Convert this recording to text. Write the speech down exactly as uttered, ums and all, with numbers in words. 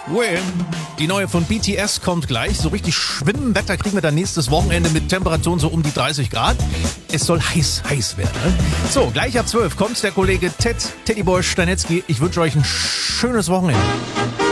Win. Die neue von B T S kommt gleich. So richtig Schwimmwetter kriegen wir dann nächstes Wochenende mit Temperaturen so um die dreißig Grad. Es soll heiß, heiß werden. Ne? So, gleich ab zwölf kommt der Kollege Ted, Teddyboy Steinetzky. Ich wünsche euch ein schönes Wochenende.